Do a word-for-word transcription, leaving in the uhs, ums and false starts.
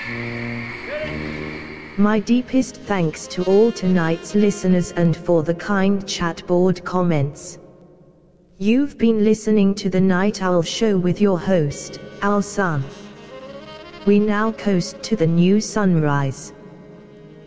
My deepest thanks to all tonight's listeners and for the kind chat board comments. You've been listening to The Night Owl Show with your host, Al Sun. We now coast to the new sunrise.